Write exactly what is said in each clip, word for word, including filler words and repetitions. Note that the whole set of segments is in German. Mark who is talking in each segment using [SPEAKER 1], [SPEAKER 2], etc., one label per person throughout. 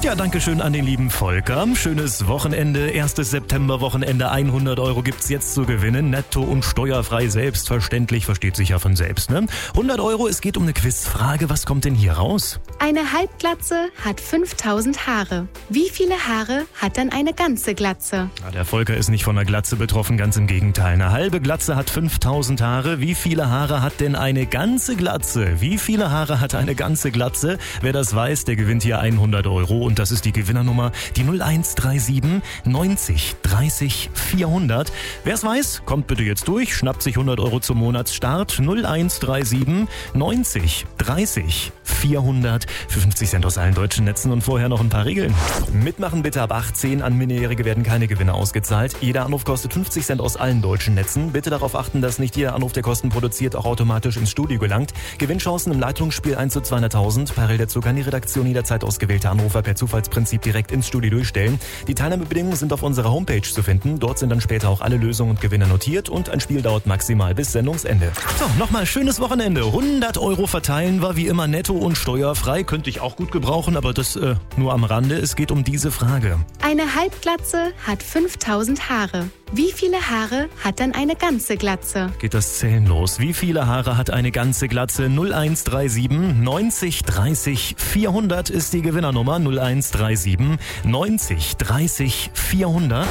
[SPEAKER 1] Ja, danke schön an den lieben Volker. Schönes Wochenende, erstes September-Wochenende. hundert Euro gibt's jetzt zu gewinnen. Netto und steuerfrei, selbstverständlich, versteht sich ja von selbst, ne? hundert Euro, es geht um eine Quizfrage. Was kommt denn hier raus?
[SPEAKER 2] Eine Halbglatze hat fünftausend Haare. Wie viele Haare hat dann eine ganze Glatze?
[SPEAKER 1] Ja, der Volker ist nicht von einer Glatze betroffen, ganz im Gegenteil. Eine halbe Glatze hat fünftausend Haare. Wie viele Haare hat denn eine ganze Glatze? Wie viele Haare hat eine ganze Glatze? Wer das weiß, der gewinnt hier hundert Euro. Und das ist die Gewinnernummer, die null eins drei sieben neunzig dreißig vierhundert. Wer es weiß, kommt bitte jetzt durch, schnappt sich hundert Euro zum Monatsstart. null eins drei sieben neunzig dreißig vierhundert für fünfzig Cent aus allen deutschen Netzen und vorher noch ein paar Regeln. Mitmachen bitte ab achtzehn, an Minderjährige werden keine Gewinne ausgezahlt. Jeder Anruf kostet fünfzig Cent aus allen deutschen Netzen. Bitte darauf achten, dass nicht jeder Anruf, der Kosten produziert, auch automatisch ins Studio gelangt. Gewinnchancen im Leitungsspiel eins zu zweihunderttausend. Parallel dazu kann die Redaktion jederzeit ausgewählte Anrufer per Zufallsprinzip direkt ins Studio durchstellen. Die Teilnahmebedingungen sind auf unserer Homepage zu finden. Dort sind dann später auch alle Lösungen und Gewinne notiert und ein Spiel dauert maximal bis Sendungsende. So, nochmal schönes Wochenende. hundert Euro verteilen war wie immer netto und steuerfrei. Könnte ich auch gut gebrauchen, aber das äh, nur am Rande. Es geht um diese Frage.
[SPEAKER 2] Eine Halbglatze hat fünftausend Haare. Wie viele Haare hat dann eine ganze Glatze?
[SPEAKER 1] Geht das Zählen los. Wie viele Haare hat eine ganze Glatze? null eins drei sieben neunzig dreißig vierhundert ist die Gewinnernummer. null eins drei sieben neunzig dreißig vierhundert.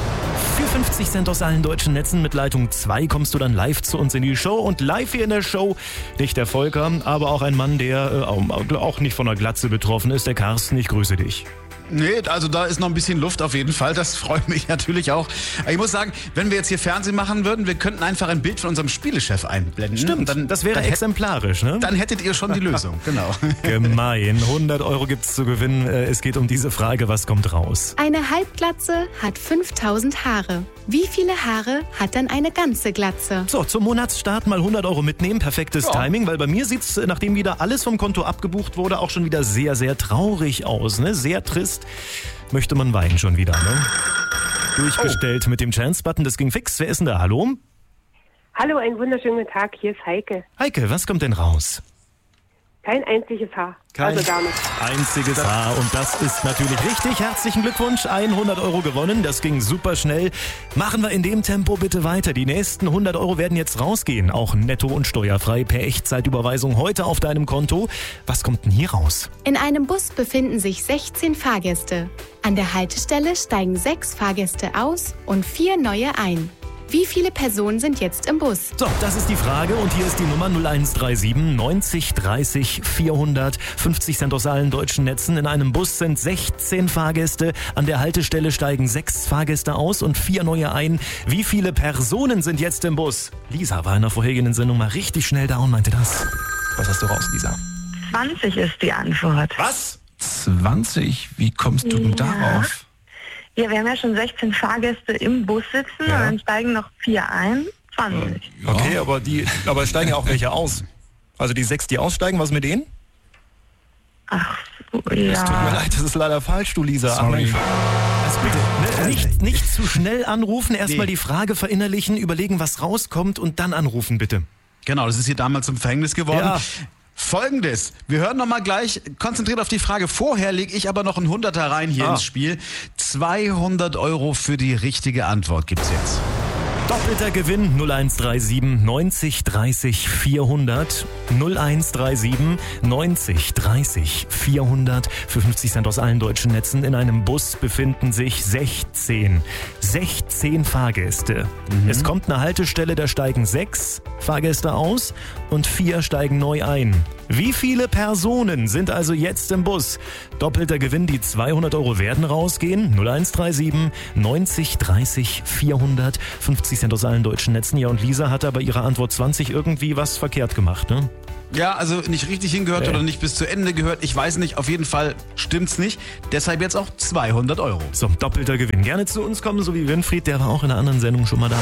[SPEAKER 1] Für fünfzig Cent aus allen deutschen Netzen mit Leitung zwei kommst du dann live zu uns in die Show. Und live hier in der Show nicht der Volker, aber auch ein Mann, der äh, auch nicht von einer Glatze betroffen ist, der Carsten. Ich grüße dich.
[SPEAKER 3] Nee, also da ist noch ein bisschen Luft auf jeden Fall. Das freut mich natürlich auch. Ich muss sagen, wenn wir jetzt hier Fernsehen machen würden, wir könnten einfach ein Bild von unserem Spielechef einblenden.
[SPEAKER 1] Stimmt,
[SPEAKER 3] dann,
[SPEAKER 1] das wäre
[SPEAKER 3] dann
[SPEAKER 1] exemplarisch, ne?
[SPEAKER 3] Dann hättet ihr schon die Lösung, genau.
[SPEAKER 1] Gemein. hundert Euro gibt's zu gewinnen. Es geht um diese Frage, was kommt raus?
[SPEAKER 2] Eine Halbglatze hat fünftausend Haare. Wie viele Haare hat dann eine ganze Glatze?
[SPEAKER 1] So, zum Monatsstart mal hundert Euro mitnehmen. Perfektes ja. Timing, weil bei mir sieht's, nachdem wieder alles vom Konto abgebucht wurde, auch schon wieder sehr, sehr traurig aus, ne? Sehr trist. Möchte man weinen schon wieder, ne? Durchgestellt oh. mit dem Chance-Button, das ging fix. Wer ist denn da? Hallo?
[SPEAKER 4] Hallo, einen wunderschönen Tag. Hier ist Heike.
[SPEAKER 1] Heike, was kommt denn raus?
[SPEAKER 4] Kein einziges Haar.
[SPEAKER 1] Kein
[SPEAKER 4] also gar nicht.
[SPEAKER 1] einziges Haar. Und das ist natürlich richtig. Herzlichen Glückwunsch. hundert Euro gewonnen. Das ging super schnell. Machen wir in dem Tempo bitte weiter. Die nächsten hundert Euro werden jetzt rausgehen. Auch netto und steuerfrei per Echtzeitüberweisung heute auf deinem Konto. Was kommt denn hier raus?
[SPEAKER 2] In einem Bus befinden sich sechzehn Fahrgäste. An der Haltestelle steigen sechs Fahrgäste aus und vier neue ein. Wie viele Personen sind jetzt im Bus?
[SPEAKER 1] So, das ist die Frage und hier ist die Nummer null eins drei sieben neunzig dreißig vierhundert. fünfzig Cent aus allen deutschen Netzen. In einem Bus sind sechzehn Fahrgäste. An der Haltestelle steigen sechs Fahrgäste aus und vier neue ein. Wie viele Personen sind jetzt im Bus? Lisa war in der vorhergehenden Sendung mal richtig schnell da und meinte das. Was hast du raus, Lisa?
[SPEAKER 5] zwanzig ist die Antwort.
[SPEAKER 3] Was? zwanzig? Wie kommst du denn
[SPEAKER 5] Ja.
[SPEAKER 3] darauf?
[SPEAKER 5] Ja, wir haben ja schon sechzehn Fahrgäste im Bus sitzen
[SPEAKER 1] Ja.
[SPEAKER 5] und dann steigen noch vier ein. zwanzig.
[SPEAKER 3] Ja.
[SPEAKER 1] Okay, aber die, aber es steigen ja auch welche aus. Also die sechs, die aussteigen, was mit denen?
[SPEAKER 5] Ach so,
[SPEAKER 1] Es tut mir
[SPEAKER 5] ja.
[SPEAKER 1] leid, das ist leider falsch, du Lisa.
[SPEAKER 3] Sorry.
[SPEAKER 1] Also bitte, ne, nicht, nicht zu schnell anrufen, erstmal
[SPEAKER 3] Nee.
[SPEAKER 1] die Frage verinnerlichen, überlegen, was rauskommt und dann anrufen, bitte.
[SPEAKER 3] Genau, das ist hier damals zum Verhängnis geworden.
[SPEAKER 1] Ja.
[SPEAKER 3] Folgendes, wir hören nochmal gleich, konzentriert auf die Frage. Vorher lege ich aber noch einen Hunderter rein hier
[SPEAKER 1] Ah.
[SPEAKER 3] ins Spiel. zweihundert Euro für die richtige Antwort gibt's jetzt.
[SPEAKER 1] Doppelter Gewinn null eins drei sieben neunzig dreißig vierhundert. null eins drei sieben neunzig dreißig vierhundert. Für fünfzig Cent aus allen deutschen Netzen. In einem Bus befinden sich sechzehn. sechzehn Fahrgäste. Mhm. Es kommt eine Haltestelle, da steigen sechs Fahrgäste aus und vier steigen neu ein. Wie viele Personen sind also jetzt im Bus? Doppelter Gewinn, die zweihundert Euro werden rausgehen. null eins drei sieben neunzig dreißig vierhundert. fünfzig Cent aus allen deutschen Netzen. Ja, und Lisa hatte bei ihrer Antwort zwanzig irgendwie was verkehrt gemacht, ne?
[SPEAKER 3] Ja, also nicht richtig hingehört
[SPEAKER 1] Nee.
[SPEAKER 3] oder nicht bis zu Ende gehört. Ich weiß nicht, auf jeden Fall stimmt's nicht. Deshalb jetzt auch zweihundert Euro.
[SPEAKER 1] So, doppelter Gewinn. Gerne zu uns kommen, so wie Winfried, der war auch in einer anderen Sendung schon mal da.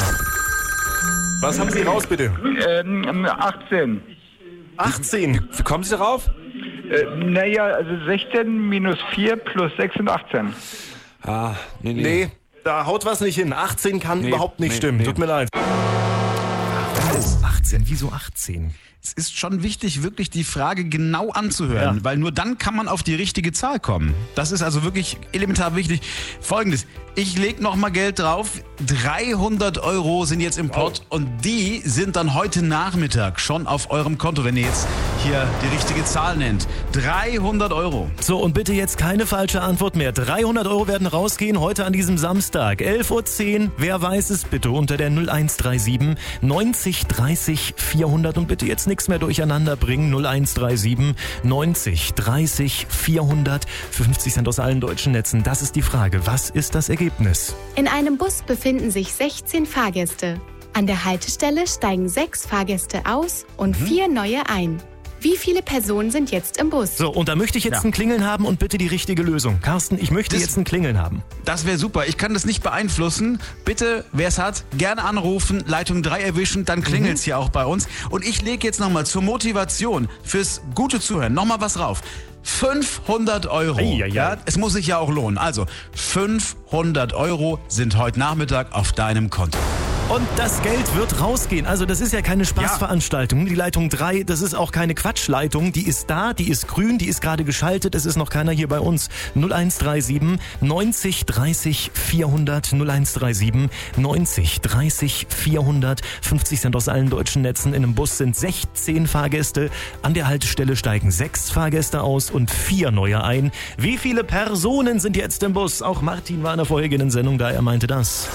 [SPEAKER 1] Was haben Sie raus, bitte?
[SPEAKER 6] Ähm, achtzehn.
[SPEAKER 1] achtzehn. Wie kommen Sie darauf?
[SPEAKER 6] Äh, naja, also sechzehn minus vier plus sechs sind achtzehn.
[SPEAKER 7] Ah, nee, nee.
[SPEAKER 1] Nee, da haut was nicht hin. achtzehn kann
[SPEAKER 7] Nee,
[SPEAKER 1] überhaupt nicht
[SPEAKER 7] nee,
[SPEAKER 1] stimmen.
[SPEAKER 7] nee.
[SPEAKER 1] Tut mir leid. achtzehn, wieso achtzehn?
[SPEAKER 3] es ist schon wichtig, wirklich die Frage genau anzuhören,
[SPEAKER 1] Ja.
[SPEAKER 3] weil nur dann kann man auf die richtige Zahl kommen. Das ist also wirklich elementar wichtig. Folgendes, ich lege nochmal Geld drauf. dreihundert Euro sind jetzt im Pott und die sind dann heute Nachmittag schon auf eurem Konto, wenn ihr jetzt hier die richtige Zahl nennt. dreihundert Euro.
[SPEAKER 1] So, und bitte jetzt keine falsche Antwort mehr. dreihundert Euro werden rausgehen heute an diesem Samstag. elf Uhr zehn. Wer weiß es bitte unter der null eins drei sieben neunzig dreißig vierhundert. Und bitte jetzt nichts mehr durcheinander bringen. null eins drei sieben neunzig dreißig vierhundert. Für fünfzig Cent aus allen deutschen Netzen. Das ist die Frage. Was ist das Ergebnis?
[SPEAKER 2] In einem Bus befinden sich sechzehn Fahrgäste. An der Haltestelle steigen sechs Fahrgäste aus und vier neue ein. Wie viele Personen sind jetzt im Bus?
[SPEAKER 1] So, und da möchte ich jetzt
[SPEAKER 3] Ja.
[SPEAKER 1] ein Klingeln haben und bitte die richtige Lösung. Carsten, ich möchte
[SPEAKER 3] Das-
[SPEAKER 1] jetzt ein Klingeln haben.
[SPEAKER 3] Das wäre super. Ich kann das nicht beeinflussen. Bitte, wer es hat, gerne anrufen, Leitung drei erwischen, dann klingelt's hier auch bei uns. Und ich lege jetzt nochmal zur Motivation fürs gute Zuhören nochmal was rauf. fünfhundert Euro.
[SPEAKER 1] Ei, ei, ei.
[SPEAKER 3] Ja, es muss sich ja auch lohnen. Also fünfhundert Euro sind heute Nachmittag auf deinem Konto.
[SPEAKER 1] Und das Geld wird rausgehen. Also das ist ja keine Spaßveranstaltung. Die Leitung drei, das ist auch keine Quatschleitung. Die ist da, die ist grün, die ist gerade geschaltet. Es ist noch keiner hier bei uns. null eins drei sieben neunzig dreißig vierhundert. null eins drei sieben neunzig dreißig vierhundert. fünfzig Cent aus allen deutschen Netzen. In einem Bus sind sechzehn Fahrgäste. An der Haltestelle steigen sechs Fahrgäste aus und vier neue ein. Wie viele Personen sind jetzt im Bus? Auch Martin war in der vorherigen Sendung da. Er meinte das.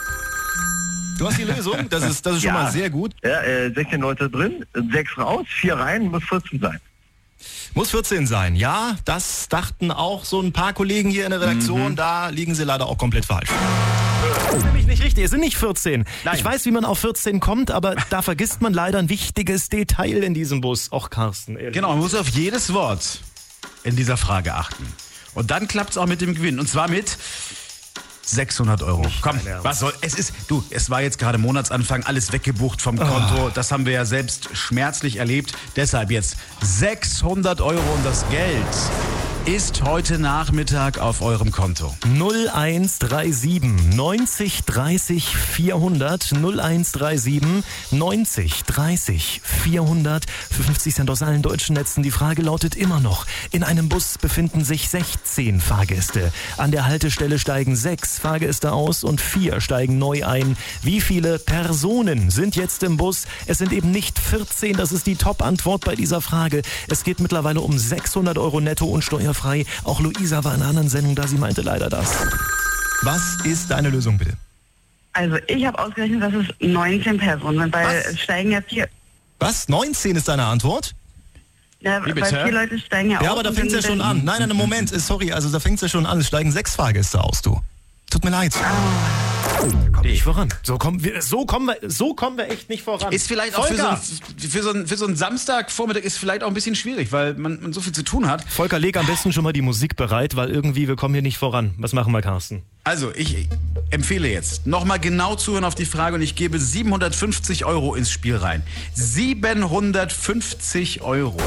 [SPEAKER 1] Du hast die Lösung, das ist, das ist schon
[SPEAKER 8] Ja.
[SPEAKER 1] mal sehr gut.
[SPEAKER 8] Ja, äh, sechzehn Leute drin, sechs raus, vier rein, muss vierzehn sein.
[SPEAKER 1] Muss vierzehn sein, ja, das dachten auch so ein paar Kollegen hier in der Redaktion, da liegen sie leider auch komplett falsch. Das ist nämlich nicht richtig, es sind nicht vierzehn.
[SPEAKER 3] Nein.
[SPEAKER 1] Ich weiß, wie man auf vierzehn kommt, aber da vergisst man leider ein wichtiges Detail in diesem Bus. Och, Carsten, ehrlich.
[SPEAKER 3] Genau, man muss auf jedes Wort in dieser Frage achten. Und dann klappt's auch mit dem Gewinn. Und zwar mit sechshundert Euro. Komm,
[SPEAKER 1] dein Ernst.
[SPEAKER 3] was soll, es ist, du, es war jetzt gerade Monatsanfang, alles weggebucht vom Konto. Das haben wir ja selbst schmerzlich erlebt. Deshalb jetzt sechshundert Euro und das Geld ist heute Nachmittag auf eurem Konto.
[SPEAKER 1] null eins drei sieben neunzig dreißig vierhundert. null eins drei sieben neunzig dreißig vierhundert. Für fünfzig Cent aus allen deutschen Netzen. Die Frage lautet immer noch. In einem Bus befinden sich sechzehn Fahrgäste. An der Haltestelle steigen sechs Fahrgäste aus und vier steigen neu ein. Wie viele Personen sind jetzt im Bus? Es sind eben nicht vierzehn. Das ist die Top-Antwort bei dieser Frage. Es geht mittlerweile um sechshundert Euro netto und steuerfrei. Auch Luisa war in einer anderen Sendung da. Sie meinte leider das. Was ist deine Lösung, bitte?
[SPEAKER 5] Also ich habe ausgerechnet, dass es neunzehn Personen sind, weil
[SPEAKER 1] Was?
[SPEAKER 5] es steigen ja vier,
[SPEAKER 1] Was? neunzehn ist deine Antwort?
[SPEAKER 5] ja,
[SPEAKER 3] Wie
[SPEAKER 5] weil
[SPEAKER 3] bitte?
[SPEAKER 5] vier Leute steigen ja,
[SPEAKER 1] Ja,
[SPEAKER 5] aus.
[SPEAKER 1] aber da
[SPEAKER 5] und
[SPEAKER 1] fängt's ja
[SPEAKER 5] dann-
[SPEAKER 1] schon an. Nein, nein, Moment. äh, Sorry, also da fängt's ja schon an. Es steigen sechs Fahrgäste aus, du. Tut mir leid. Kommen nicht voran. So kommen wir, so kommen wir, so kommen wir echt nicht voran.
[SPEAKER 3] Ist vielleicht auch für so, ein,
[SPEAKER 1] Volker,
[SPEAKER 3] für, so ein, für so einen Samstagvormittag ist vielleicht auch ein bisschen schwierig, weil man, man so viel zu tun hat.
[SPEAKER 1] Volker, leg am besten schon mal die Musik bereit, weil irgendwie wir kommen hier nicht voran. Was machen wir, Carsten?
[SPEAKER 3] Also, ich empfehle jetzt nochmal genau zuhören auf die Frage und ich gebe siebenhundertfünfzig Euro ins Spiel rein. siebenhundertfünfzig Euro.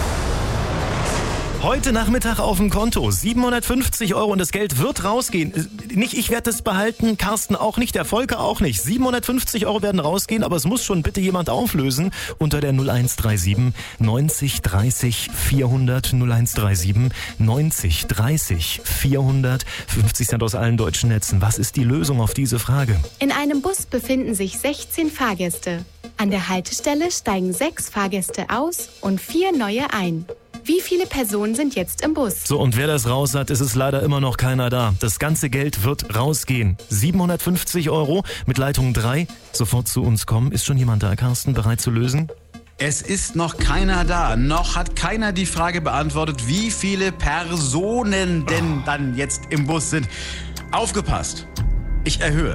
[SPEAKER 1] Heute Nachmittag auf dem Konto siebenhundertfünfzig Euro und das Geld wird rausgehen. Äh, Nicht ich werde es behalten, Carsten auch nicht, der Volker auch nicht. siebenhundertfünfzig Euro werden rausgehen, aber es muss schon bitte jemand auflösen unter der null eins drei sieben neunzig dreißig vierhundert. null eins drei sieben neunzig dreißig vierhundert. fünfzig Cent aus allen deutschen Netzen. Was ist die Lösung auf diese Frage?
[SPEAKER 2] In einem Bus befinden sich sechzehn Fahrgäste. An der Haltestelle steigen sechs Fahrgäste aus und vier neue ein. Wie viele Personen sind jetzt im Bus?
[SPEAKER 1] So, und wer das raus hat, ist es leider immer noch keiner da. Das ganze Geld wird rausgehen. siebenhundertfünfzig Euro mit Leitung drei. Sofort zu uns kommen. Ist schon jemand da, Carsten, bereit zu lösen?
[SPEAKER 3] Es ist noch keiner da. Noch hat keiner die Frage beantwortet, wie viele Personen denn dann jetzt im Bus sind. Aufgepasst. Ich erhöhe.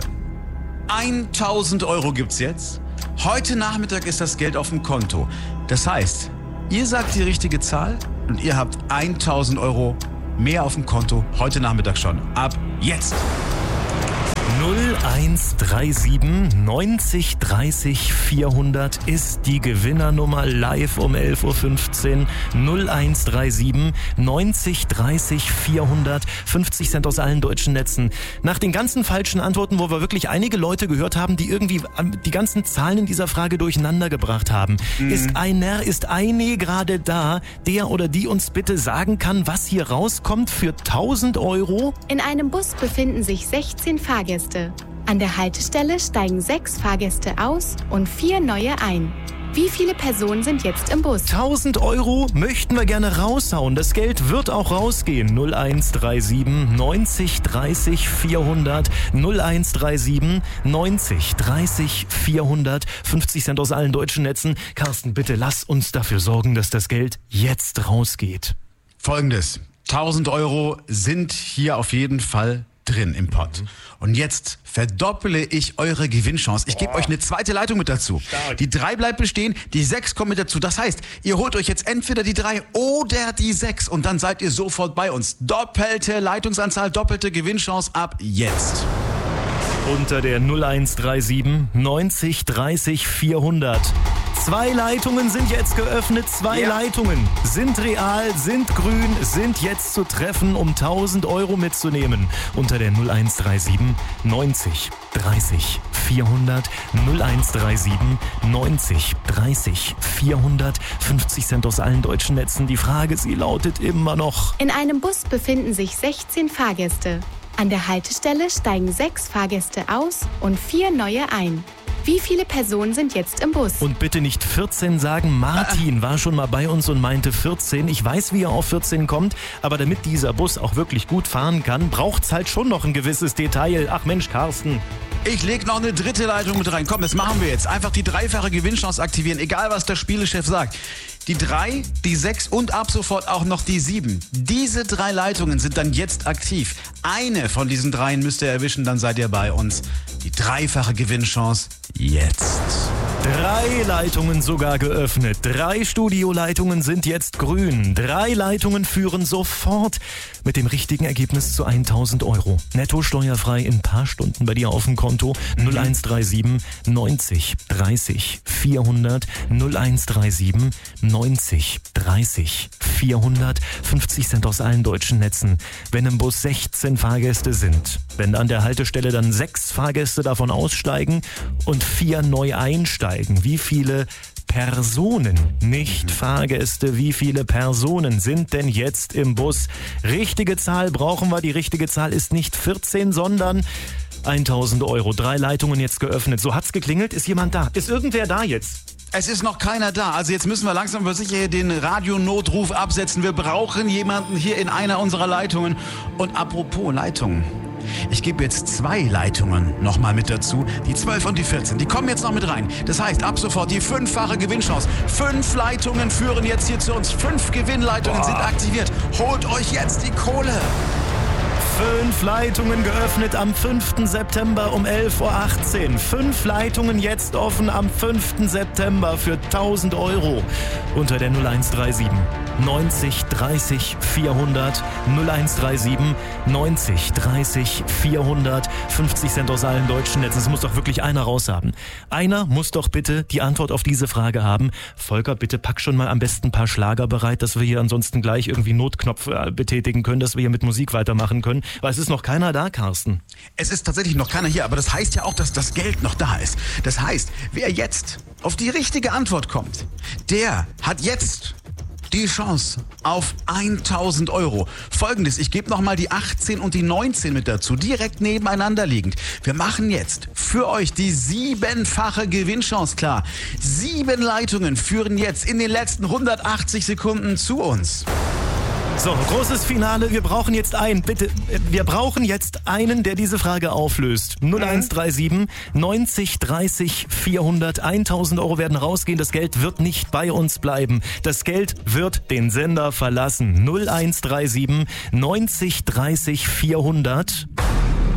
[SPEAKER 3] tausend Euro gibt's jetzt. Heute Nachmittag ist das Geld auf dem Konto. Das heißt, ihr sagt die richtige Zahl und ihr habt tausend Euro mehr auf dem Konto. Heute Nachmittag schon. Ab jetzt.
[SPEAKER 1] null eins drei sieben neunzig dreißig vierhundert ist die Gewinnernummer live um elf Uhr fünfzehn. null eins drei sieben neunzig dreißig vierhundert. fünfzig Cent aus allen deutschen Netzen. Nach den ganzen falschen Antworten, wo wir wirklich einige Leute gehört haben, die irgendwie die ganzen Zahlen in dieser Frage durcheinander gebracht haben. Mhm. Ist einer, ist eine gerade da, der oder die uns bitte sagen kann, was hier rauskommt für tausend Euro?
[SPEAKER 2] In einem Bus befinden sich sechzehn Fahrgäste. An der Haltestelle steigen sechs Fahrgäste aus und vier neue ein. Wie viele Personen sind jetzt im Bus?
[SPEAKER 1] tausend Euro möchten wir gerne raushauen. Das Geld wird auch rausgehen. null eins drei sieben neunzig dreißig vierhundert. null eins drei sieben neunzig dreißig vierhundert. fünfzig Cent aus allen deutschen Netzen. Carsten, bitte lass uns dafür sorgen, dass das Geld jetzt rausgeht.
[SPEAKER 3] Folgendes. tausend Euro sind hier auf jeden Fall drin im Pott. Mhm. Und jetzt verdopple ich eure Gewinnchance. Ich gebe euch eine zweite Leitung mit dazu. Stark. Die drei bleibt bestehen, die sechs kommt mit dazu. Das heißt, ihr holt euch jetzt entweder die drei oder die sechs und dann seid ihr sofort bei uns. Doppelte Leitungsanzahl, doppelte Gewinnchance ab jetzt.
[SPEAKER 1] Unter der null eins drei sieben neunzig dreißig vierhundert. Zwei Leitungen sind jetzt geöffnet, zwei ja. Leitungen sind real, sind grün, sind jetzt zu treffen, um tausend Euro mitzunehmen. Unter der null eins drei sieben neunzig dreißig vierhundert, null eins drei sieben neunzig dreißig vierhundert, fünfzig Cent aus allen deutschen Netzen. Die Frage, sie lautet immer noch.
[SPEAKER 2] In einem Bus befinden sich sechzehn Fahrgäste. An der Haltestelle steigen sechs Fahrgäste aus und vier neue ein. Wie viele Personen sind jetzt im Bus?
[SPEAKER 1] Und bitte nicht vierzehn sagen. Martin war schon mal bei uns und meinte vierzehn. Ich weiß, wie er auf vierzehn kommt, aber damit dieser Bus auch wirklich gut fahren kann, braucht's halt schon noch ein gewisses Detail. Ach Mensch, Carsten.
[SPEAKER 3] Ich leg noch eine dritte Leitung mit rein. Komm, das machen wir jetzt. Einfach die dreifache Gewinnchance aktivieren, egal was der Spielechef sagt. Die drei, die sechs und ab sofort auch noch die sieben. Diese drei Leitungen sind dann jetzt aktiv. Eine von diesen dreien müsst ihr erwischen, dann seid ihr bei uns. Die dreifache Gewinnchance jetzt.
[SPEAKER 1] Drei Leitungen sogar geöffnet. Drei Studioleitungen sind jetzt grün. Drei Leitungen führen sofort mit dem richtigen Ergebnis zu tausend Euro. Netto steuerfrei in ein paar Stunden bei dir auf dem Konto. null eins drei sieben neunzig dreißig vierhundert. null eins drei sieben neunzig dreißig vierhundert. fünfzig Cent aus allen deutschen Netzen. Wenn im Bus sechzehn Fahrgäste sind, wenn an der Haltestelle dann sechs Fahrgäste davon aussteigen und vier neu einsteigen, wie viele Personen, nicht Fahrgäste, wie viele Personen sind denn jetzt im Bus? Richtige Zahl brauchen wir. Die richtige Zahl ist nicht vierzehn, sondern tausend Euro. Drei Leitungen jetzt geöffnet. So hat's geklingelt. Ist jemand da? Ist irgendwer da jetzt?
[SPEAKER 3] Es ist noch keiner da. Also jetzt müssen wir langsam aber sicher den Radionotruf absetzen. Wir brauchen jemanden hier in einer unserer Leitungen. Und apropos Leitungen. Ich gebe jetzt zwei Leitungen nochmal mit dazu. Die zwölf und die vierzehn. Die kommen jetzt noch mit rein. Das heißt, ab sofort die fünffache Gewinnchance. Fünf Leitungen führen jetzt hier zu uns. Fünf Gewinnleitungen Boah. sind aktiviert. Holt euch jetzt die Kohle.
[SPEAKER 1] Fünf Leitungen geöffnet am fünften September um elf Uhr achtzehn. Fünf Leitungen jetzt offen am fünften September für tausend Euro. Unter der null eins drei sieben neunzig dreißig vierhundert. null eins drei sieben neunzig dreißig vierhundert. fünfzig Cent aus allen deutschen Netzen. Es muss doch wirklich einer raushaben. Einer muss doch bitte die Antwort auf diese Frage haben. Volker, bitte pack schon mal am besten ein paar Schlager bereit, dass wir hier ansonsten gleich irgendwie Notknopf betätigen können, dass wir hier mit Musik weitermachen können. Weil es ist noch keiner da, Carsten.
[SPEAKER 3] Es ist tatsächlich noch keiner hier, aber das heißt ja auch, dass das Geld noch da ist. Das heißt, wer jetzt auf die richtige Antwort kommt, der hat jetzt die Chance auf tausend Euro. Folgendes, ich gebe nochmal die achtzehn und die neunzehn mit dazu, direkt nebeneinander liegend. Wir machen jetzt für euch die siebenfache Gewinnchance klar. Sieben Leitungen führen jetzt in den letzten hundertachtzig Sekunden zu uns.
[SPEAKER 1] So, großes Finale. Wir brauchen jetzt einen, bitte, wir brauchen jetzt einen, der diese Frage auflöst. null eins drei sieben neunzig dreißig vierhundert. tausend Euro werden rausgehen. Das Geld wird nicht bei uns bleiben. Das Geld wird den Sender verlassen. null eins drei sieben neunzig dreißig vierhundert.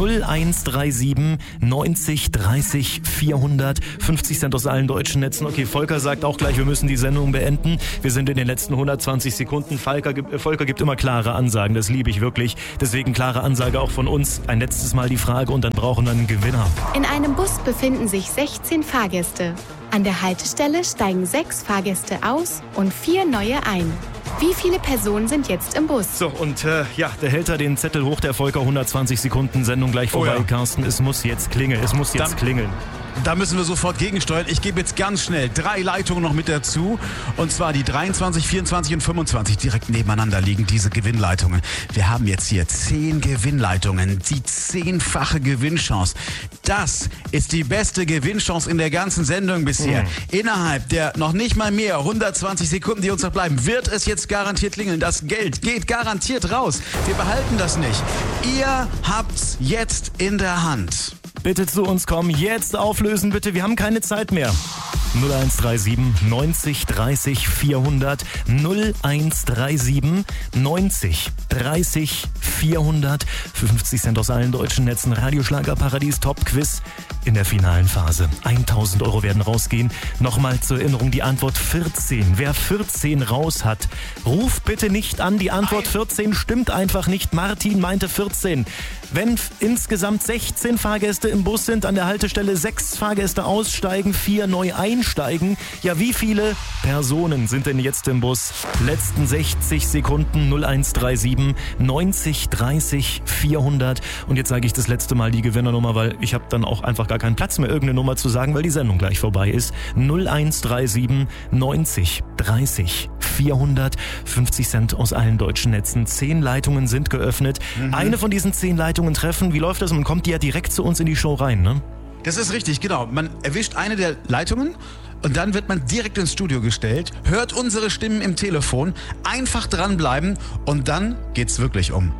[SPEAKER 1] null eins drei sieben neunzig dreißig vierhundert. fünfzig Cent aus allen deutschen Netzen. Okay, Volker sagt auch gleich, wir müssen die Sendung beenden. Wir sind in den letzten hundertzwanzig Sekunden. Volker, Volker gibt immer klare Ansagen, das liebe ich wirklich. Deswegen klare Ansage auch von uns. Ein letztes Mal die Frage und dann brauchen wir einen Gewinner.
[SPEAKER 2] In einem Bus befinden sich sechzehn Fahrgäste. An der Haltestelle steigen sechs Fahrgäste aus und vier neue ein. Wie viele Personen sind jetzt im Bus?
[SPEAKER 1] So, und äh, ja, der hält da den Zettel hoch, der Volker. hundertzwanzig Sekunden Sendung gleich vorbei,
[SPEAKER 3] Oh ja.
[SPEAKER 1] Carsten. Es muss jetzt klingeln, es muss jetzt
[SPEAKER 3] Dann-
[SPEAKER 1] klingeln.
[SPEAKER 3] Da müssen wir sofort gegensteuern. Ich gebe jetzt ganz schnell drei Leitungen noch mit dazu. Und zwar die dreiundzwanzig, vierundzwanzig und fünfundzwanzig. Direkt nebeneinander liegen diese Gewinnleitungen. Wir haben jetzt hier zehn Gewinnleitungen. Die zehnfache Gewinnchance. Das ist die beste Gewinnchance in der ganzen Sendung bisher.
[SPEAKER 1] Mhm.
[SPEAKER 3] Innerhalb der noch nicht mal mehr hundertzwanzig Sekunden, die uns noch bleiben, wird es jetzt garantiert klingeln. Das Geld geht garantiert raus. Wir behalten das nicht. Ihr habt's jetzt in der Hand.
[SPEAKER 1] Bitte zu uns kommen, jetzt auflösen bitte, wir haben keine Zeit mehr. null eins drei sieben neunzig dreißig vierhundert, null eins drei sieben neunzig dreißig vierhundert, für fünfzig Cent aus allen deutschen Netzen, Radioschlagerparadies Top Quiz in der finalen Phase. tausend Euro werden rausgehen. Nochmal zur Erinnerung die Antwort vierzehn. Wer vierzehn raus hat, ruft bitte nicht an. Die Antwort vierzehn stimmt einfach nicht. Martin meinte vierzehn. Wenn f- insgesamt sechzehn Fahrgäste im Bus sind, an der Haltestelle sechs Fahrgäste aussteigen, vier neu einsteigen. Ja, wie viele Personen sind denn jetzt im Bus? Letzten sechzig Sekunden, null eins drei sieben neunzig dreißig vierhundert. Und jetzt sage ich das letzte Mal die Gewinnernummer, weil ich habe dann auch einfach gar keinen Platz mehr, irgendeine Nummer zu sagen, weil die Sendung gleich vorbei ist. null eins drei sieben neunzig dreißig vierhundert, fünfzig Cent aus allen deutschen Netzen. Zehn Leitungen sind geöffnet.
[SPEAKER 3] Mhm.
[SPEAKER 1] Eine von diesen zehn Leitungen treffen. Wie läuft das? Man kommt die ja direkt zu uns in die Show rein, ne?
[SPEAKER 3] Das ist richtig, genau. Man erwischt eine der Leitungen und dann wird man direkt ins Studio gestellt, hört unsere Stimmen im Telefon, einfach dranbleiben und dann geht's wirklich um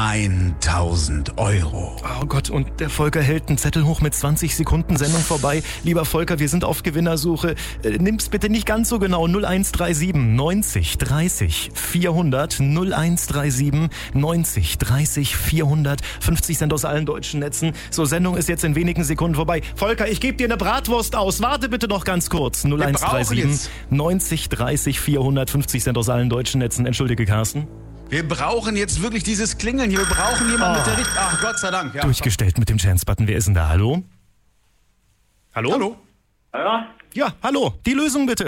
[SPEAKER 3] tausend Euro.
[SPEAKER 1] Oh Gott, und der Volker hält einen Zettel hoch mit zwanzig Sekunden Sendung vorbei. Lieber Volker, wir sind auf Gewinnersuche. Äh, nimm's bitte nicht ganz so genau. null eins drei sieben neunzig dreißig vierhundert, null eins drei sieben neunzig dreißig vierhundert, fünfzig Cent aus allen deutschen Netzen. So, Sendung ist jetzt in wenigen Sekunden vorbei. Volker, ich gebe dir eine Bratwurst aus. Warte bitte noch ganz kurz. null eins drei sieben neunzig dreißig vierhundert, fünfzig Cent aus allen deutschen Netzen. Entschuldige, Carsten.
[SPEAKER 3] Wir brauchen jetzt wirklich dieses Klingeln hier. Wir brauchen jemanden mit der Richt... Ach, Gott sei Dank. Ja.
[SPEAKER 1] Durchgestellt mit dem Chance-Button. Wer ist denn da? Hallo? Hallo?
[SPEAKER 3] Hallo?
[SPEAKER 9] Ja,
[SPEAKER 1] Ja, hallo. Die Lösung bitte.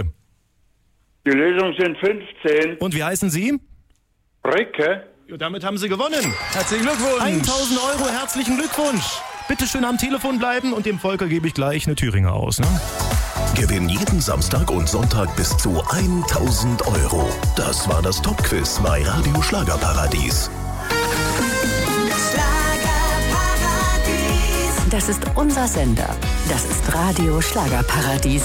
[SPEAKER 9] die Lösung sind fünfzehn.
[SPEAKER 1] Und wie heißen Sie?
[SPEAKER 9] Ricke.
[SPEAKER 1] Ja, damit haben Sie gewonnen.
[SPEAKER 3] Herzlichen Glückwunsch.
[SPEAKER 1] tausend Euro, herzlichen Glückwunsch. Bitte schön am Telefon bleiben und dem Volker gebe ich gleich eine Thüringer aus. Ne?
[SPEAKER 10] Gewinn jeden Samstag und Sonntag bis zu tausend Euro. Das war das Top-Quiz bei Radio Schlagerparadies.
[SPEAKER 11] Das ist unser Sender. Das ist Radio Schlagerparadies.